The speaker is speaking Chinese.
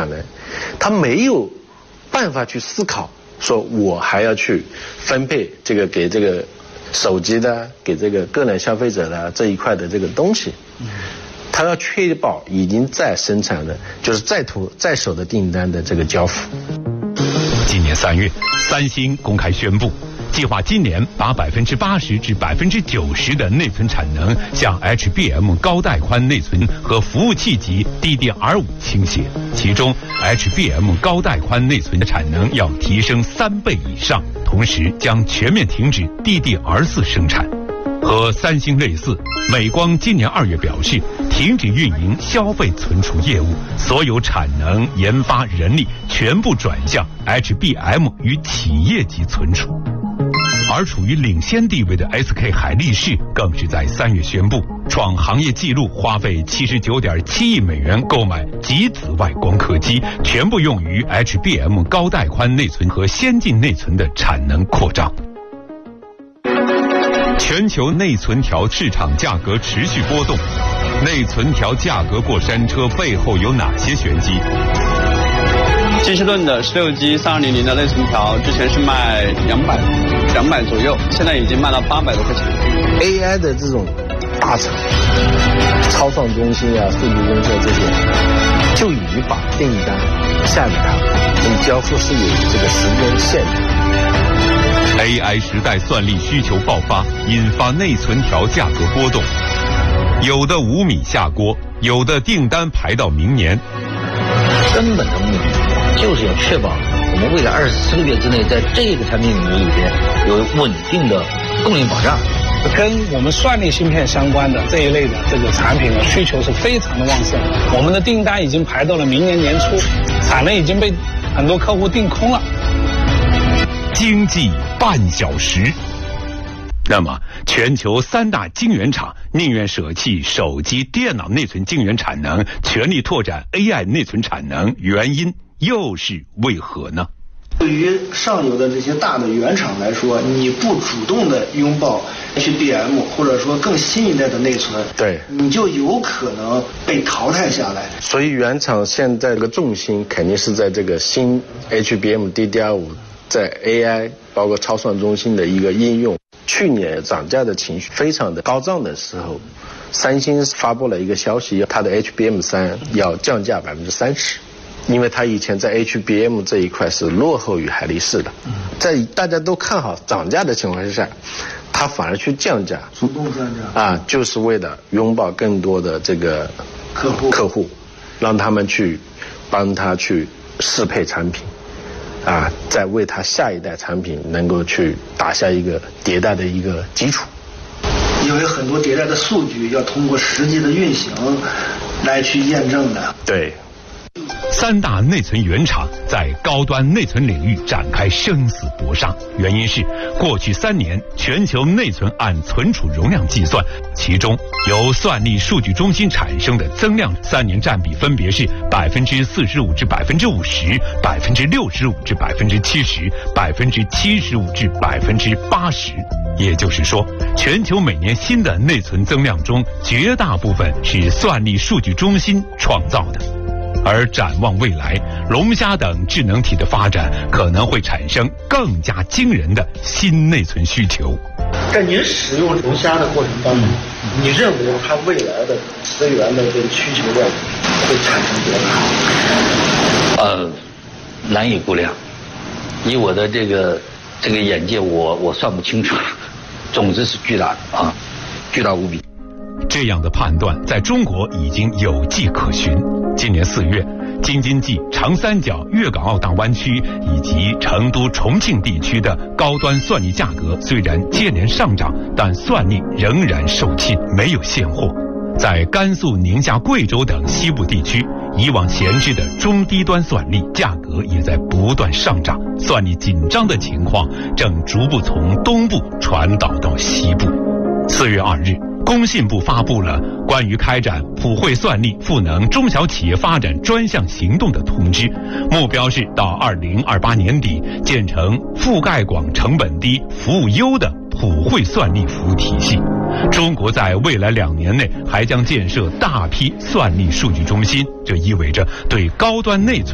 产能，他没有办法去思考，说我还要去分配这个给这个手机的，给这个个人消费者的这一块的这个东西，他要确保已经在生产的，就是在手的订单的这个交付。 今年3月，三星公开宣布，计划今年把80%至90%的内存产能向 HBM 高带宽内存和服务器级 DDR5 倾斜，其中 HBM 高带宽内存的产能要提升3倍以上，同时将全面停止 DDR4 生产。和三星类似，美光今年2月表示，停止运营消费存储业务，所有产能、研发人力全部转向 HBM 与企业级存储。而处于领先地位的 SK 海力士更是在3月宣布，创行业纪录，花费79.7亿美元购买极紫外光刻机，全部用于 HBM 高带宽内存和先进内存的产能扩张。全球内存条市场价格持续波动，内存条价格过山车背后有哪些玄机？ 希顿的16G 3200的内存条之前是卖200左右，现在已经卖到800多块钱。 AI 的这种大厂、超算中心啊、数据中心这些，就已经把订单下给他们，交付是有这个时间限制。 AI 时代算力需求爆发，引发内存条价格波动，有的5米下锅，有的订单排到明年。 根本的目的就是要确保我们未来24个月之内，在这个产品领域里边有稳定的供应保障。 跟我们算力芯片相关的这一类的这个产品的需求是非常的旺盛，我们的订单已经排到了明年年初，产能已经被很多客户订空了。 经济半小时。那么，全球3大晶圆厂宁愿舍弃手机、电脑内存晶圆产能，全力拓展 AI 内存产能，原因又是为何呢？ 对于上游的这些大的原厂来说，你不主动的拥抱 HBM 或者说更新一代的内存， 对， 你就有可能被淘汰下来。 所以原厂现在这个重心肯定是在这个新 HBM DDR5 在 AI 包括超算中心的一个应用。去年涨价的情绪非常的高涨的时候，三星发布了一个消息，它的 HBM3 要降价30%，因为它以前在 HBM 这一块是落后于海力士的，在大家都看好涨价的情况之下，它反而去降价， 主动降价啊，就是为了拥抱更多的这个客户，让他们去帮他去适配产品。啊，在为它下一代产品能够去打下一个迭代的一个基础， 因为很多迭代的数据要通过实际的运行来去验证的。 对 ，3大内存原厂在高端内存领域展开生死搏杀，原因是过去3年全球内存按存储容量计算，其中由算力数据中心产生的增量3年占比分别是45%至50%、65%至70%、75%至80%。也就是说，全球每年新的内存增量中，绝大部分是算力数据中心创造的。而展望未来，龙虾等智能体的发展可能会产生更加惊人的新内存需求。 在您使用龙虾的过程当中，你认为它未来的资源的这个需求量会产生多大？ 难以估量。以我的这个眼界，我算不清楚。总之是巨大的啊，巨大无比。 这样的判断在中国已经有迹可循。今年4月，京津冀、长三角、粤港澳大湾区以及成都、重庆地区的高端算力价格虽然接连上涨，但算力仍然售罄，没有现货。在甘肃、宁夏、贵州等西部地区，以往闲置的中低端算力价格也在不断上涨，算力紧张的情况正逐步从东部传导到西部。4月2日，工信部发布了关于开展普惠算力赋能中小企业发展专项行动的通知，目标是到2028年底建成覆盖广、成本低、服务优的普惠算力服务体系。中国在未来2年内还将建设大批算力数据中心，这意味着对高端内存